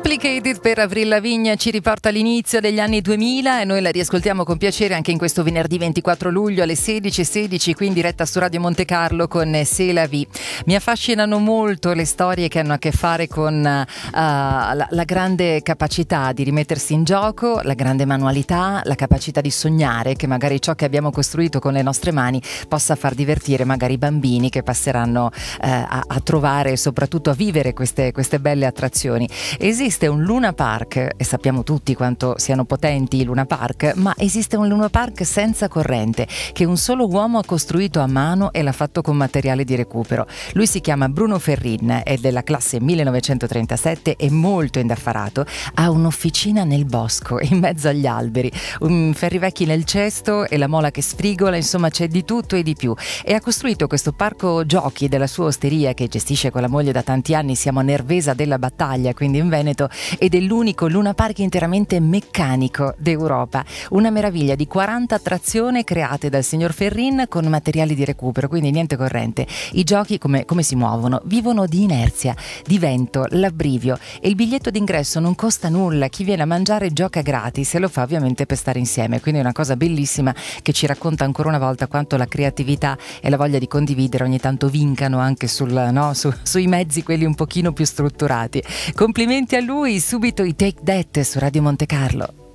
Complicated per Avril Lavigne ci riporta all'inizio degli anni 2000 e noi la riascoltiamo con piacere anche in questo venerdì 24 luglio alle 16:16 qui in diretta su Radio Monte Carlo con C'est la vie. Mi affascinano molto le storie che hanno a che fare con la grande capacità di rimettersi in gioco, la grande manualità, la capacità di sognare che magari ciò che abbiamo costruito con le nostre mani possa far divertire magari i bambini che passeranno a trovare e soprattutto a vivere queste belle attrazioni. Esiste un Luna Park e sappiamo tutti quanto siano potenti i Luna Park, ma esiste un Luna Park senza corrente che un solo uomo ha costruito a mano e l'ha fatto con materiale di recupero. Lui si chiama Bruno Ferrin, è della classe 1937, è molto indaffarato, ha un'officina nel bosco in mezzo agli alberi, ferri vecchi nel cesto e la mola che sfrigola, insomma c'è di tutto e di più, e ha costruito questo parco giochi della sua osteria che gestisce con la moglie da tanti anni. Siamo a Nervesa della Battaglia, quindi in Veneto, ed è l'unico Luna Park interamente meccanico d'Europa, una meraviglia di 40 attrazioni create dal signor Ferrin con materiali di recupero, quindi niente corrente. I giochi come si muovono? Vivono di inerzia, di vento, l'abbrivio, e il biglietto d'ingresso non costa nulla, chi viene a mangiare gioca gratis e lo fa ovviamente per stare insieme, quindi è una cosa bellissima che ci racconta ancora una volta quanto la creatività e la voglia di condividere ogni tanto vincano anche sui mezzi quelli un pochino più strutturati. Complimenti a lui, subito i Take That su Radio Monte Carlo.